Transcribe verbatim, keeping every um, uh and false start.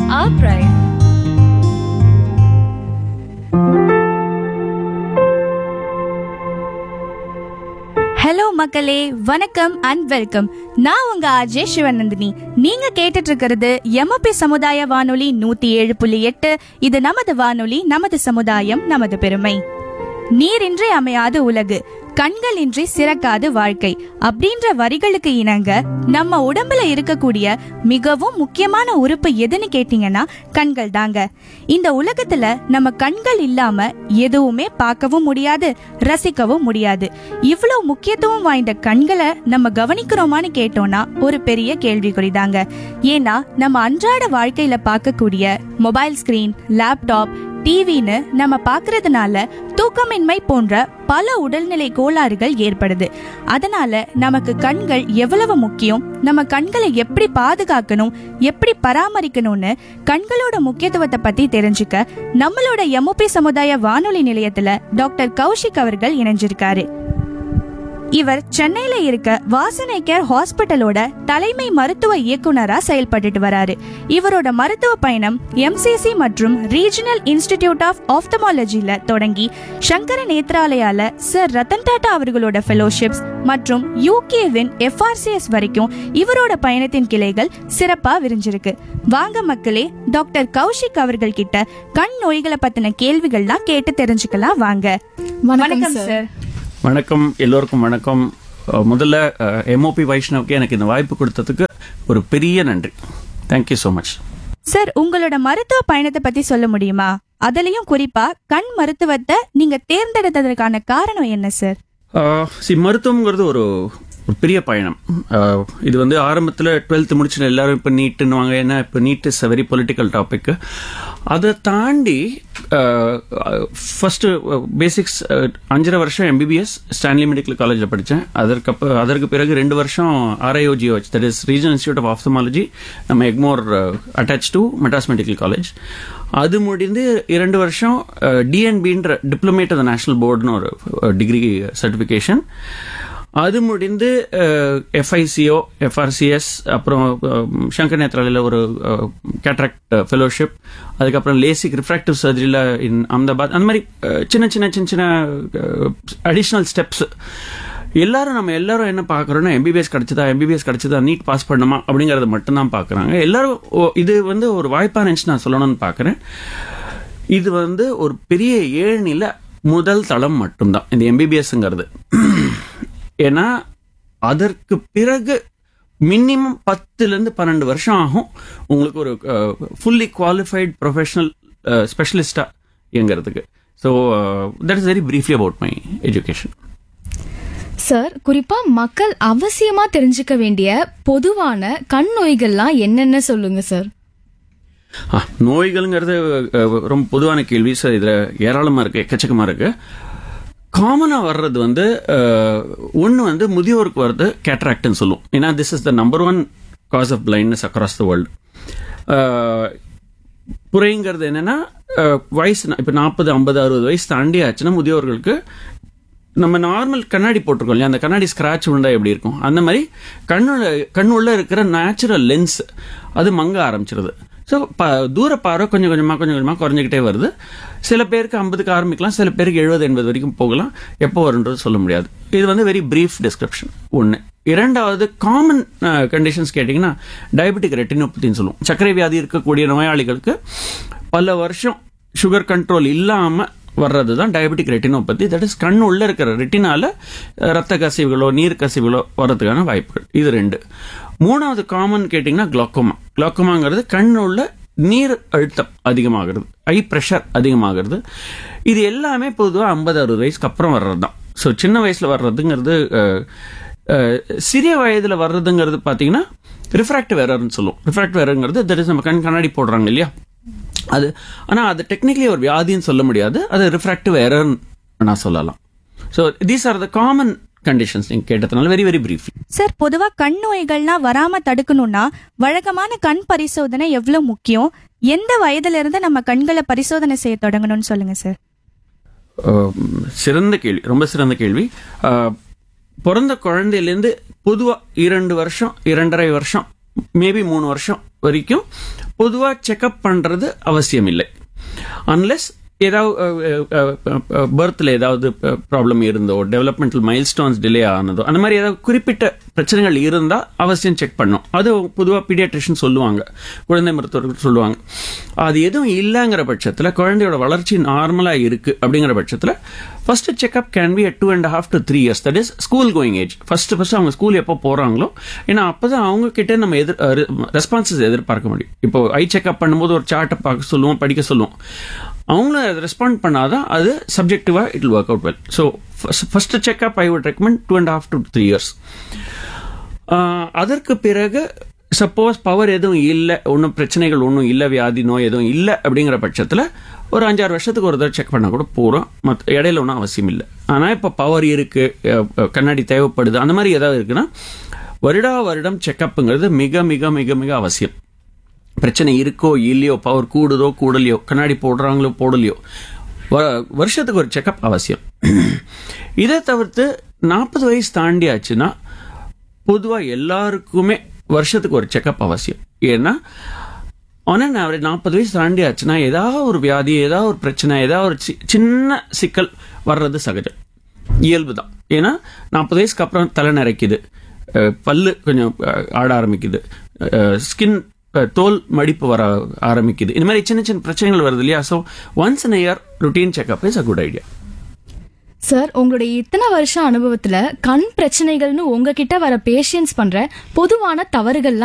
our pride. Hello மக்களே, வணக்கம் and welcome. நான் உங்க அஜய் சிவநந்தினி. நீங்க கேட்டுட்டு இருக்கிறது எம்ஓபி சமுதாய வானொலி நூத்தி ஏழு புள்ளி எட்டு. இது நமது வானொலி, நமது சமுதாயம், நமது பெருமை. நீரின்றி அமையாது உலகு, கண்கள் இன்றி சிறக்காது வாழ்க்கை அப்படின்ற வரிகளுக்கு இணங்க நம்ம உடம்புல இருக்கக்கூடிய மிகவும் முக்கியமான உறுப்பு எதுன்னு கேட்டீங்கன்னா கண்கள் தாங்க. இந்த உலகத்துல நம்ம கண்கள் இல்லாம எதுவுமே பார்க்கவும் முடியாது, ரசிக்கவும் முடியாது. இவ்வளவு முக்கியத்துவம் வாய்ந்த கண்களை நம்ம கவனிக்கிறோமான்னு கேட்டோம்னா ஒரு பெரிய கேள்விக்குறிதாங்க. ஏன்னா நம்ம அன்றாட வாழ்க்கையில பார்க்கக்கூடிய மொபைல் ஸ்கிரீன், லேப்டாப், டிவின்னு நம்ம பார்க்கறதுனால தூக்கமின்மை போன்ற பல உடல்நிலை கோளாறுகள் ஏற்படுது. அதனால நமக்கு கண்கள் எவ்வளவு முக்கியம், நம்ம கண்களை எப்படி பாதுகாக்கணும், எப்படி பராமரிக்கணும்னு கண்களோட முக்கியத்துவத்தை பத்தி தெரிஞ்சுக்க நம்மளோட எம்ஓபி சமுதாய வானொலி நிலையத்துல டாக்டர் கௌஷிக் அவர்கள் இணைஞ்சிருக்காரு. இவர் சென்னையில இருக்க வாசனை கேர் ஹாஸ்பிட்டலோட தலைமை மருத்துவ இயக்குனரா செயல்பட்டு வராரு. இவரோட மருத்துவ பயணம் எம்சிசி மற்றும் ரீஜனல் இன்ஸ்டிடியூட் ஆஃப் ஆப்தமாலஜில தொடங்கி சங்கர நேத்ராலயால சர் ரத்தன் டாடா அவர்களோட ஃபெலோஷிப்ஸ் மற்றும் யூகேவின் எஃப்ஆர்சிஎஸ் வரைக்கும் இவரோட பயணத்தின் கிளைகள் சிறப்பா விரிஞ்சிருக்கு. வாங்க மக்களே, டாக்டர் கௌஷிக் அவர்கள் கிட்ட கண் நோய்களை பத்தின கேள்விகள்லாம் கேட்டு தெரிஞ்சுக்கலாம் வாங்க. வணக்கம் சார். வணக்கம், எல்லோருக்கும் வணக்கம். முதல்ல எம்ஓபி வைஷ்ணவுக்கு எனக்கு இந்த வாய்ப்பு கொடுத்ததுக்கு ஒரு பெரிய நன்றி. Thank you so much. சார், உங்களோட மருத்துவ பயணத்தை பத்தி சொல்ல முடியுமா? அதுலயும் குறிப்பா கண் மருத்துவத்தை நீங்க தேர்ந்தெடுத்ததற்கான காரணம் என்ன சார்? சி மருத்துவம்ங்கிறது ஒரு ஒரு பெரிய பயணம். இது வந்து ஆரம்பத்தில் டுவெல்த் முடிச்சுட்டு எல்லாரும் இப்போ நீட்டுன்னு வாங்க. ஏன்னா இப்போ need is a very political topic. அதை தாண்டி ஃபர்ஸ்ட் பேசிக்ஸ் அஞ்சரை வருஷம் எம்பிபிஎஸ் ஸ்டான்லி மெடிக்கல் காலேஜில் படித்தேன். அதற்கு அதற்கு பிறகு ரெண்டு வருஷம் ஆர்ஐஓஜிஓஹெச், that is regional institute of ophthalmology, நம்ம Egmore attach to Madras medical college. அது முடிந்து இரண்டு வருஷம் டிஎன்பின்ற டிப்ளமேட் ஆஃப் த நேஷனல் போர்டுன்னு ஒரு டிகிரி சர்டிஃபிகேஷன். அது முடிந்து எஃப்ஐசிஓ, எஃப்ஆர்சிஎஸ், அப்புறம் சங்கர் நேத்ராலயில் ஒரு கேட்ராக்ட் ஃபெலோஷிப், அதுக்கப்புறம் லேசிக் ரிஃப்ராக்டிவ் சர்ஜரியில் இன் அஹமதாபாத். அந்த மாதிரி சின்ன சின்ன சின்ன சின்ன அடிஷ்னல் ஸ்டெப்ஸ். எல்லாரும் நம்ம எல்லாரும் என்ன பார்க்குறோன்னா எம்பிபிஎஸ் கிடைச்சதா, எம்பிபிஎஸ் கிடைச்சதா, நீட் பாஸ் பண்ணுமா அப்படிங்கிறத மட்டும்தான் பார்க்குறாங்க எல்லாரும். இது வந்து ஒரு வாய்ப்பாக நினச்சி நான் சொல்லணும்னு பார்க்குறேன். இது வந்து ஒரு பெரிய ஏழ்நிலை முதல் தளம் மட்டும்தான் இந்த எம்பிபிஎஸ்ங்கிறது. ஏன்னா அதற்கு பிறகு மினிமம் பத்துலேருந்து பன்னெண்டு வருஷம் ஆகும் உங்களுக்கு ஒரு fully qualified professional ஸ்பெஷலிஸ்டாக இயங்கிறதுக்கு. So that is very briefly about my education. Sir, குறிப்பா மக்கள் அவசியமா தெரிஞ்சுக்க வேண்டிய பொதுவான கண் நோய்கள்லாம் என்னென்ன சொல்லுங்க சார். நோய்கள்ங்கிறது ரொம்ப பொதுவான கேள்வி சார். இதில் ஏராளமாக இருக்கு, எக்கச்சக்கமாக இருக்கு. காமனாக வர்றது வந்து ஒன்று வந்து முதியோருக்கு வர்றது கேட்ராக்ட்னு சொல்லுவோம். ஏன்னா this is the number one cos of blindness across the world. புரைங்கிறது என்னன்னா வயசு இப்போ நாற்பது ஐம்பது அறுபது வயசு தாண்டி ஆச்சுன்னா முதியோர்களுக்கு நம்ம நார்மல் கண்ணாடி போட்டிருக்கோம் இல்லையா, அந்த கண்ணாடி ஸ்கிராட்ச் உண்டா எப்படி இருக்கும், அந்த மாதிரி கண்ணுள்ள கண்ணுள்ள இருக்கிற நேச்சுரல் லென்ஸ் அது மங்க ஆரம்பிச்சிருது. ஸோ ப தூர பார்வை கொஞ்சம் கொஞ்சமாக கொஞ்சம் கொஞ்சமாக குறைஞ்சிக்கிட்டே வருது. சில பேருக்கு ஐம்பதுக்கு ஆரம்பிக்கலாம், சில பேருக்கு எழுபது எண்பது வரைக்கும் போகலாம். எப்போ வருன்றது சொல்ல முடியாது. இது வந்து வெரி பிரீஃப் டிஸ்கிரிப்ஷன் ஒன்று. இரண்டாவது காமன் கண்டிஷன்ஸ் கேட்டிங்கன்னா டயபெட்டிக் ரெட்டினோபதின்னு சொல்லுவோம். சர்க்கரை வியாதி இருக்கக்கூடிய நோயாளிகளுக்கு பல வருஷம் சுகர் கண்ட்ரோல் இல்லாமல் வர்றது தான் டயபெட்டிக் ரெட்டினோபதி. தட் இஸ் கண் உள்ள இருக்கிற ரெட்டினால ரத்த கசிவுகளோ நீர் கசிவுகளோ வர்றதுக்கான வாய்ப்புகள். இது ரெண்டு. மூணாவது காமன் கேட்டிங்கன்னா குளோக்கோமா. குளோக்கோமாங்கிறது கண் உள்ள நீர் அழுத்தம் அதிகமாகிறது, ஐ ப்ரெஷர் அதிகமாகிறது. இது எல்லாமே பொதுவாக ஐம்பது அறுபது வயசுக்கு அப்புறம் வர்றது தான். ஸோ சின்ன வயசில் வர்றதுங்கிறது, சிறிய வயதில் வர்றதுங்கிறது பார்த்தீங்கன்னா ரிஃப்ராக்டிவ் எரர்னு சொல்லுவோம். ரிஃப்ராக்டிவ் எரர்ங்கிறது தட் இஸ் நம்ம கண் கண்ணாடி போடுறாங்க இல்லையா அது. ஆனால் அது டெக்னிக்கலி ஒரு வியாதின்னு சொல்ல முடியாது, அது ரிஃப்ராக்டிவ் எரர்னு நான் சொல்லலாம். So these are the common conditions. நீங்க கேட்டதுனால வெரி வெரி பிரீஃப். சார், பொதுவா கண் நோய்கள்லாம் வராம தடுக்கணும்னா வழக்கமான கண் பரிசோதனை எவ்வளவு முக்கியம்? எந்த வயதுல இருந்து நம்ம கண்களை பரிசோதனை செய்ய தொடங்கணும்னு சொல்லுங்க சார். சிறந்த கேள்வி, ரொம்ப சிறந்த கேள்வி. பிறந்த குழந்தையிலேருந்து பொதுவாக இரண்டு வருஷம் இரண்டரை வருஷம் மேபி மூணு வருஷம் வரைக்கும் பொதுவா செக்அப் பண்றது அவசியம் இல்லை. அன்லெஸ் ஏதாவது பர்த்ல ஏதாவது ப்ராப்ளம் இருந்தோ, டெவலப்மெண்டல் மைல்ஸ்டோன்ஸ் டிலே ஆனதோ, அந்த மாதிரி ஏதாவது குறிப்பிட்ட பிரச்சனைகள் இருந்தா அவசியம் செக் பண்ணும். அது பொதுவாக பீடியாட்ரிஷியன் சொல்லுவாங்க, குழந்தை மருத்துவர்கள் சொல்லுவாங்க. அது எதுவும் இல்லைங்கிற பட்சத்தில், குழந்தையோட வளர்ச்சி நார்மலா இருக்கு அப்படிங்கிற பட்சத்தில் first checkup can be at two and half to three years. That is school going age. First first அவங்க ஸ்கூல் எப்போ போறாங்களோ, ஏன்னா அப்பதான் அவங்க கிட்ட நம்ம எதிர் ரெஸ்பான்சஸ் எதிர்பார்க்க முடியும். இப்போ ஐ செக்அப் பண்ணும்போது ஒரு சார்ட்டை பார்க்க சொல்லுவோம், படிக்க சொல்லுவோம். அவங்கள ரெஸ்பாண்ட் பண்ணாதான் அது சப்ஜெக்டிவா it will work out well. So first checkup I would recommend two and half to three years. அதற்கு பிறகு சப்போஸ் பவர் எதுவும் இல்லை, ஒன்றும் பிரச்சனைகள் ஒன்றும் இல்லை, வியாதி நோய் எதுவும் இல்லை அப்படிங்கிற பட்சத்தில் ஒரு அஞ்சாறு வருஷத்துக்கு ஒரு தடவை செக் பண்ண கூட போகிறோம். மற்ற இடையில ஒன்றும் அவசியம் இல்லை. ஆனால் இப்போ பவர் இருக்கு, கண்ணாடி தேவைப்படுது, அந்த மாதிரி ஏதாவது இருக்குன்னா வருடா வருடம் செக்அப்புங்கிறது மிக மிக மிக மிக அவசியம். பிரச்சனை இருக்கோ இல்லையோ, பவர் கூடுதோ கூடலையோ, கண்ணாடி போடுறாங்களோ போடலையோ, வருஷத்துக்கு ஒரு செக்அப் அவசியம். இதை தவிர்த்து நாற்பது வயசு தாண்டியாச்சுன்னா பொதுவாக எல்லாருக்குமே வருஷத்துக்கு ஒரு செக்அப் அவசியம். ஏன்னா ஆனால் ஆவரேஜ் நாற்பது வயசு தாண்டியாச்சுன்னா ஏதாவது ஒரு வியாதி, ஏதாவது ஒரு பிரச்சனை, ஏதாவது ஒரு சின்ன சிக்கல் வர்றது சகஜம், இயல்பு தான். ஏன்னா நாற்பது வயசுக்கு அப்புறம் தலை நிறைக்குது, பல்லு கொஞ்சம் ஆட ஆரம்பிக்குது, ஸ்கின் தோல் மடிப்பு வர ஆரம்பிக்குது, இந்த மாதிரி சின்ன சின்ன பிரச்சனைகள் வருது இல்லையா. So once in year routine checkup is a good idea. Sir, உங்களுடைய இத்தனை வருஷம் அனுபவத்துல கண் பிரச்சனைகள்னு உங்ககிட்ட வர பேஷண்ட்ஸ் பண்ற பொதுவான தவறுகள்லாம்